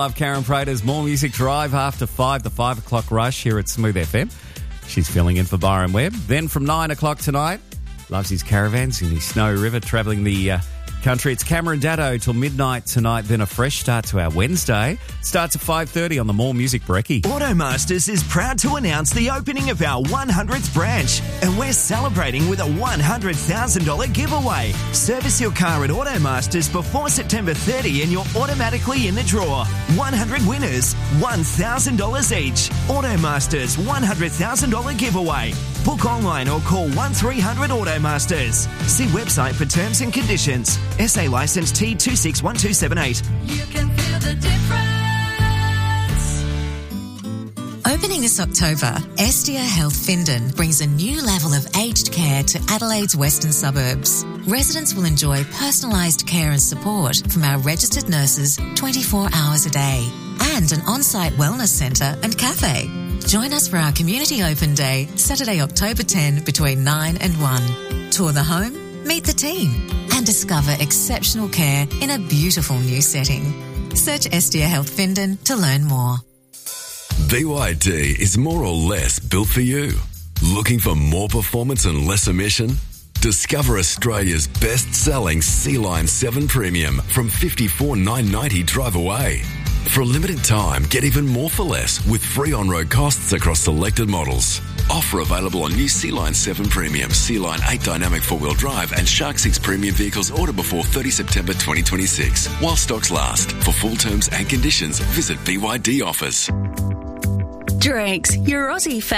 Love Karen Prater's More Music Drive after 5, the 5 o'clock rush here at Smooth FM. She's filling in for Byron Webb. Then from 9 o'clock tonight, loves his caravans in his Snowy River, travelling the country. It's Cameron Daddo till midnight tonight. Then a fresh start to our Wednesday. Starts at 5:30 on the More Music Brekkie. Automasters is proud to announce the opening of our 100th branch, and we're celebrating with a $100,000 giveaway. Service your car at Automasters before September 30 and you're automatically in the draw. 100 winners, $1,000 each. Automasters $100,000 giveaway. Book online or call 1300 Automasters. See website for terms and conditions. SA licence T261278. You can feel the difference. Opening this October, Estia Health Findon brings a new level of aged care to Adelaide's western suburbs. Residents will enjoy personalised care and support from our registered nurses 24 hours a day and an on-site wellness centre and cafe. Join us for our Community Open Day, Saturday, October 10, between 9 and 1. Tour the home, meet the team, and discover exceptional care in a beautiful new setting. Search Estia Health Findon to learn more. BYD is more or less built for you. Looking for more performance and less emission? Discover Australia's best-selling Sea-Line 7 Premium from $54,990 drive away. For a limited time, get even more for less with free on-road costs across selected models. Offer available on new Sea-Line 7 Premium, Sea-Line 8 Dynamic 4-wheel drive and Shark 6 Premium vehicles ordered before 30 September 2026. While stocks last. For full terms and conditions, visit BYD Offers. Drinks, your Aussie